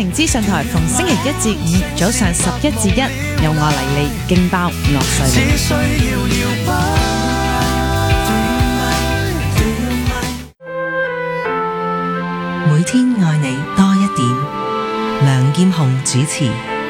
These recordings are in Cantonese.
靈資訊台逢星期一至五早上11至1，有我黎莉勁爆樂碎只需要搖擺。 每天愛你多一點，梁劍虹主持。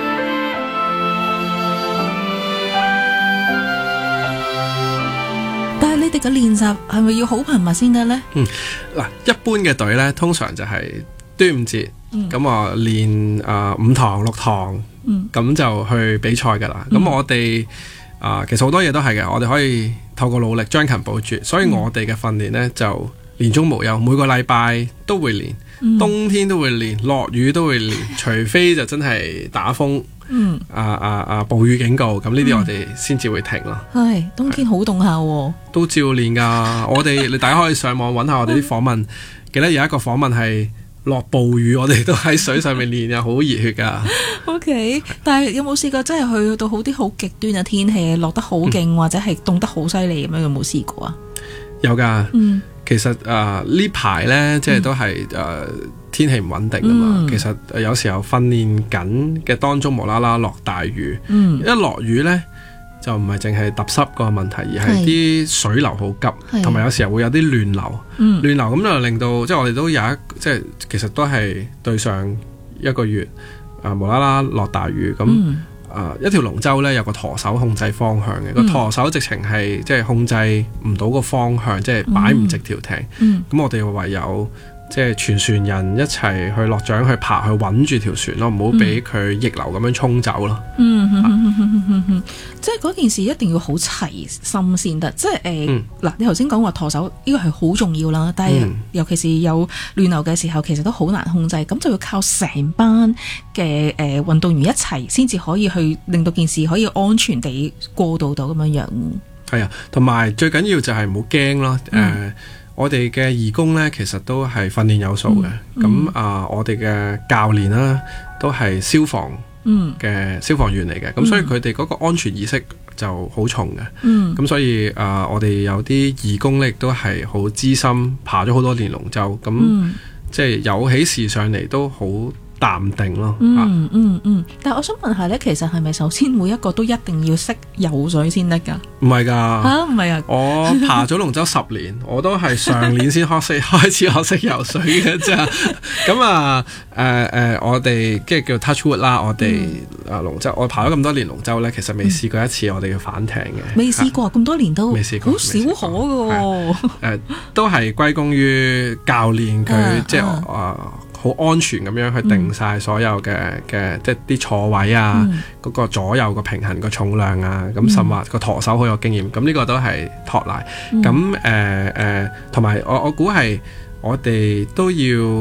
但係你哋嘅練習係咪要好頻密先得呢？ 嗱，一般嘅隊呢，通常就係端午節，咁我練5堂6堂，咁就去比賽㗎啦。咁我哋其實好多嘢都係嘅，我哋可以透過努力將勤補拙，所以我哋嘅訓練呢，就年中無休，每個禮拜都會練，冬天都會練，落雨都會練，除非就真係打風。暴雨警告，咁呢啲我哋先至會停咯。 係冬天好凍下喎， 都照練噶。我哋你大家可以上網揾下我哋啲訪問，記得有一個訪問係落暴雨，我哋都喺水上面練啊，好熱血噶。 OK， 但係有冇試過真係去到好啲好極端嘅天氣，落得好勁，或者係凍得好犀利咁樣？有冇試過啊？ 有噶。其實呢排呢，即係都係天氣唔穩定啊嘛。其實有時候訓練緊嘅當中無啦啦落大雨，一落雨呢，就唔係淨係揼濕個問題，而係啲水流好急，同埋有時候會有啲亂流，亂流咁就令到即係我哋都有即係其實都係對上一個月無啦啦落大雨咁。一條龍舟呢，有個舵手控制方向嘅，個舵手直情係即係控制唔到個方向，即係擺唔直條艇。咁我哋唯有即係全船人一齊去落槳去爬去穩住條船咯，唔好俾佢逆流咁樣衝走咯。 即係嗰件事一定要好齊心先得。即係嗱，你頭先講話舵手呢個係好重要啦，但係尤其是有亂流嘅時候，其實都好難控制，咁就要靠成班嘅運動員一齊先至可以去令到件事可以安全地過渡到咁樣樣。係啊，同埋最緊要就係唔好驚咯。我哋嘅義工呢，其實都係訓練有素嘅。咁我哋嘅教練啦，都係消防嘅消防員嚟嘅。咁所以佢哋嗰個安全意識就好重嘅。咁所以我哋有啲義工呢，亦都係好資深，爬咗好多年龍舟。咁即係有起事上嚟都好淡定咯。 但係我想問下咧，其實係咪首先每一個都一定要識游水先得㗎？ 唔係㗎， 唔係啊！ 我爬咗龍舟10年，我都係上年先開始學識游水嘅啫。咁我哋即係叫 touch wood 啦。我哋龍舟，我爬咗咁多年龍舟咧，其實未試過一次我哋要反艇嘅。未試過咁多年都未試過， 好少可㗎喎。 都係歸功於教練佢即係好安全咁樣去定晒所有嘅即係啲坐位啊，嗰個左右個平衡個重量啊，咁甚至個舵手好有經驗，咁呢個都係托賴。咁同埋我估係我哋都要